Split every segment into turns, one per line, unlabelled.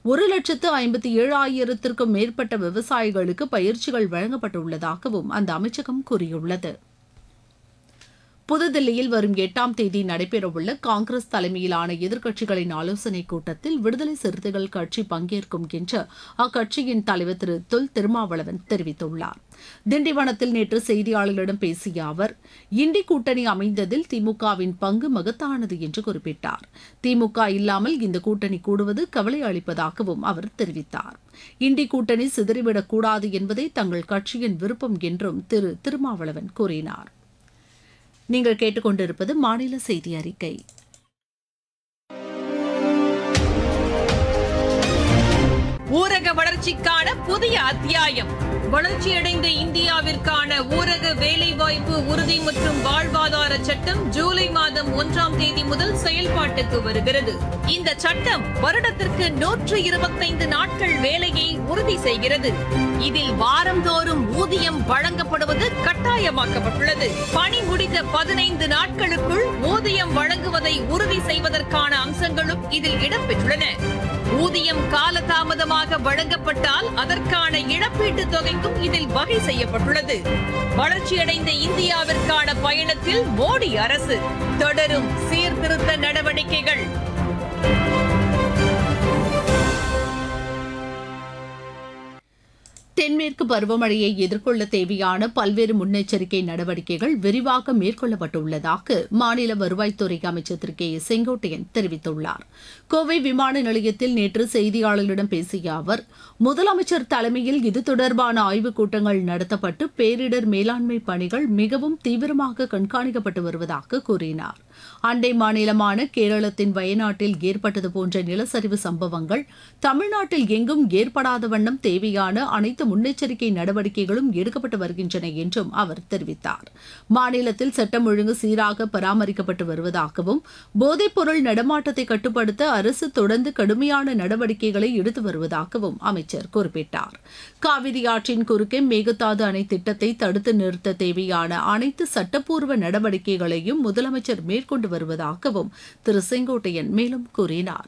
1,57,000க்கும் மேற்பட்ட விவசாயிகளுக்கு பயிற்சிகள் வழங்கப்பட்டுள்ளதாகவும் அந்த அமைச்சகம் கூறியுள்ளது. புதுதில்லியில் வரும் 8ஆம் தேதி நடைபெறவுள்ள காங்கிரஸ் தலைமையிலான எதிர்க்கட்சிகளின் ஆலோசனைக் கூட்டத்தில் விடுதலை சிறுத்தைகள் கட்சி பங்கேற்கும் என்று அக்கட்சியின் தலைவர் திரு தொல் திருமாவளவன் தெரிவித்துள்ளார். திண்டிவனத்தில் நேற்று செய்தியாளர்களிடம் பேசிய அவர், இண்டி கூட்டணி அமைந்ததில் திமுகவின் பங்கு மகத்தானது என்று குறிப்பிட்டார். திமுக இல்லாமல் இந்த கூட்டணி கூடுவது கவலை அளிப்பதாகவும் அவர் தெரிவித்தார். இண்டி கூட்டணி சிதறிவிடக்கூடாது என்பதே தங்கள் கட்சியின் விருப்பம் என்றும் திரு திருமாவளவன் கூறினார். நீங்கள் கேட்டுக்கொண்டிருப்பது மாநில செய்தி அறிக்கை.
ஊரக வளர்ச்சிக்கான புதிய அத்தியாயம். வளர்ச்சியடைந்த இந்தியாவிற்கான ஊரக வேலைவாய்ப்பு உறுதி மற்றும் வாழ்வாதார சட்டம் ஜூலை மாதம் 1ஆம் தேதி முதல் செயல்பாட்டுக்கு வருகிறது. இந்த சட்டம் வருடத்திற்கு 125 நாட்கள் வேலையை உறுதி செய்கிறது. இதில் வாரந்தோறும் ஊதியம் வழங்கப்படுவது கட்டாயமாக்கப்பட்டுள்ளது. பணி முடிந்த 15 நாட்களுக்குள் ஊதியம் வழங்குவதை உறுதி செய்வதற்கான அம்சங்களும் இதில் இடம்பெற்றுள்ளன. ஊதியம் காலதாமதமாக வழங்கப்பட்டால் அதற்கான இழப்பீட்டுத் தொகைக்கும் இதில் வகை செய்யப்பட்டுள்ளது. வளர்ச்சியடைந்த இந்தியாவிற்கான பயணத்தில் மோடி அரசு தொடரும் சீர்திருத்த நடவடிக்கைகள்.
தென்மேற்கு பருவமழையை எதிர்கொள்ள தேவையான பல்வேறு முன்னெச்சரிக்கை நடவடிக்கைகள் விரிவாக மேற்கொள்ளப்பட்டுள்ளதாக மாநில வருவாய்த்துறை அமைச்சர் திரு கே செங்கோட்டையன் தெரிவித்துள்ளார். கோவை விமான நிலையத்தில் நேற்று செய்தியாளர்களிடம் பேசிய அவர், முதலமைச்சர் தலைமையில் இது தொடர்பான ஆய்வுக் கூட்டங்கள் நடத்தப்பட்டு பேரிடர் மேலாண்மை பணிகள் மிகவும் தீவிரமாக கண்காணிக்கப்பட்டு வருவதாக கூறினார். அண்டை மாநிலமான கேரளத்தின் வயநாட்டில் ஏற்பட்டது போன்ற நிலச்சரிவு சம்பவங்கள் தமிழ்நாட்டில் எங்கும் ஏற்படாத வண்ணம் தேவையான அனைத்து முன்னெச்சரிக்கை நடவடிக்கைகளும் எடுக்கப்பட்டு வருகின்றன என்றும் அவர் தெரிவித்தார். மாநிலத்தில் சட்டம் ஒழுங்கு சீராக பராமரிக்கப்பட்டு வருவதாகவும் போதைப்பொருள் நடமாட்டத்தை கட்டுப்படுத்த அரசு தொடர்ந்து கடுமையான நடவடிக்கைகளை எடுத்து வருவதாகவும் அமைச்சர் குறிப்பிட்டார். காவிரி ஆற்றின் குறுக்கே மேகதாது அணை திட்டத்தை தடுத்து நிறுத்த தேவையான அனைத்து சட்டப்பூர்வ நடவடிக்கைகளையும் முதலமைச்சர் மேற்கொண்டு வருவதாகவும் திரு செங்கோட்டையன் மேலும் கூறினார்.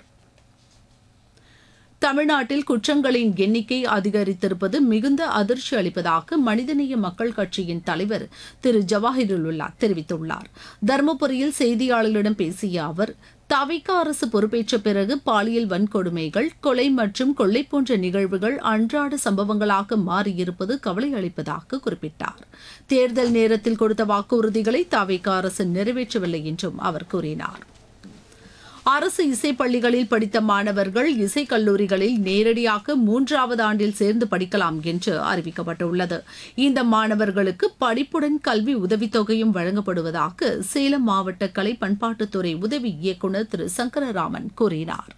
தமிழ்நாட்டில் குற்றங்களின் எண்ணிக்கை அதிகரித்திருப்பது மிகுந்த அதிர்ச்சி அளிப்பதாக மனிதநேய மக்கள் கட்சியின் தலைவர் திரு ஜவாஹிருல்லா தெரிவித்துள்ளார். தருமபுரியில் செய்தியாளர்களிடம் பேசிய அவர், தவிக அரசு பொறுப்பேற்ற பிறகு பாலியல் வன்கொடுமைகள், கொலை மற்றும் கொள்ளை போன்ற நிகழ்வுகள் அன்றாட சம்பவங்களாக மாறியிருப்பது கவலை அளிப்பதாக குறிப்பிட்டார். தேர்தல் நேரத்தில் கொடுத்த வாக்குறுதிகளை தவிக அரசு நிறைவேற்றவில்லை என்றும் அவர் கூறினார். அரசு இசைப்பள்ளிகளில் படித்த மாணவர்கள் இசைக்கல்லூரிகளில் நேரடியாக 3வது ஆண்டில் சேர்ந்து படிக்கலாம் என்று அறிவிக்கப்பட்டுள்ளது. இந்த மாணவர்களுக்கு படிப்புடன் கல்வி உதவித்தொகையும் வழங்கப்படுவதாக சேலம் மாவட்ட கலை பண்பாட்டுத்துறை உதவி இயக்குநர் திரு சங்கரராமன் கூறினார்.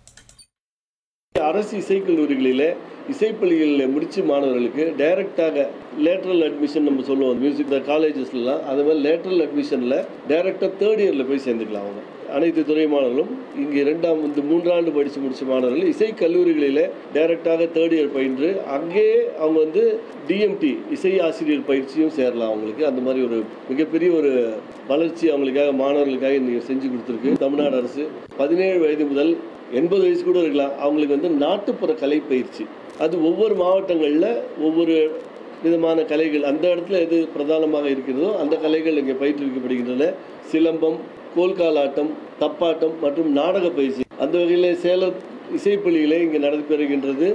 அரசு இசைக்கல்லூரிகளில் இசைப்பள்ளிகளில் முடிச்சு மாணவர்களுக்கு டைரக்டாக லேட்ரல் அட்மிஷன் நம்ம சொல்லுவோம் மியூசிக் காலேஜஸ்லாம், அது மாதிரி லேட்ரல் அட்மிஷனில் டைரக்டாக 3rd இயரில் போய் சேர்ந்துக்கலாம். அவங்க அனைத்து துறை மாணவர்களும் இங்கே 3 ஆண்டு படித்து முடித்த மாணவர்கள் இசை கல்லூரிகளில் டைரக்டாக 3rd இயர் பயின்று அங்கேயே அவங்க டிஎம்டி இசை ஆசிரியர் பயிற்சியும் சேரலாம். அவங்களுக்கு அந்த மாதிரி ஒரு மிகப்பெரிய ஒரு வளர்ச்சி அவங்களுக்காக மாணவர்களுக்காக இன்றைக்கி செஞ்சு கொடுத்துருக்கு தமிழ்நாடு அரசு. 17 வயது முதல் 80 வயசு கூட இருக்கலாம். அவங்களுக்கு நாட்டுப்புற கலை பயிற்சி, அது ஒவ்வொரு மாவட்டங்களில் ஒவ்வொரு விதமான கலைகள் அந்த இடத்துல எது பிரதானமாக இருக்கிறதோ அந்த கலைகள் இங்கே பயிற்றுவிக்கப்படுகின்றன. சிலம்பம், கோல்காலாட்டம், தப்பாட்டம் மற்றும் நாடக பயிற்சி அந்த வகையில் சேலம் இசைப்பள்ளிகளே இங்கே நடைபெறுகின்றது.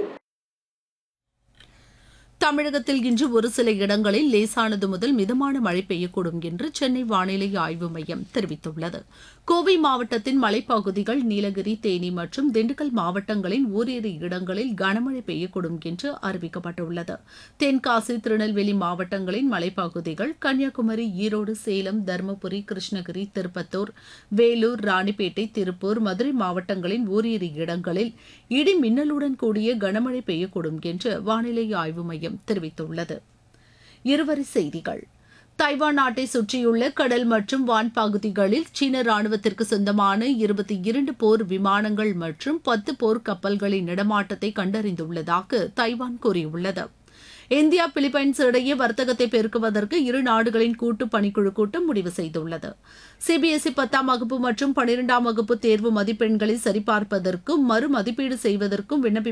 தமிழகத்தில் இன்று ஒரு சில இடங்களில் லேசானது முதல் மிதமான மழை பெய்யக்கூடும் என்று சென்னை வானிலை ஆய்வு மையம் தெரிவித்துள்ளது. கோவை மாவட்டத்தின் மலைப்பகுதிகள், நீலகிரி, தேனி மற்றும் திண்டுக்கல் மாவட்டங்களின் ஓரிரு இடங்களில் கனமழை பெய்யக்கூடும் என்று அறிவிக்கப்பட்டுள்ளது. தென்காசி, திருநெல்வேலி மாவட்டங்களின் மலைப்பகுதிகள், கன்னியாகுமரி, ஈரோடு, சேலம், தருமபுரி, கிருஷ்ணகிரி, திருப்பத்தூர், வேலூர், ராணிப்பேட்டை, திருப்பூர், மதுரை மாவட்டங்களின் ஓரிரு இடங்களில் இடி மின்னலுடன் கூடிய கனமழை பெய்யக்கூடும் என்று வானிலை ஆய்வு மையம் தெரிவித்துள்ளது. இருவரி செய்திகள். தைவான் நாட்டை சுற்றியுள்ள கடல் மற்றும் வான் பகுதிகளில் சீன ராணுவத்திற்கு சொந்தமான 22 போர் விமானங்கள் மற்றும் 10 போர் கப்பல்களின் நடமாட்டத்தை கண்டறிந்துள்ளதாக தைவான் கூறியுள்ளது. இந்தியா பிலிப்பைன்ஸ் இடையே வர்த்தகத்தை பெருக்குவதற்கு இரு நாடுகளின் கூட்டு பணிக்குழு கூட்டம் முடிவு செய்துள்ளது. சிபிஎஸ்இ 10ஆம் வகுப்பு மற்றும் 12ஆம் வகுப்பு தேர்வு மதிப்பெண்களை சரிபார்ப்பதற்கும் மறு மதிப்பீடு செய்வதற்கும் விண்ணப்பி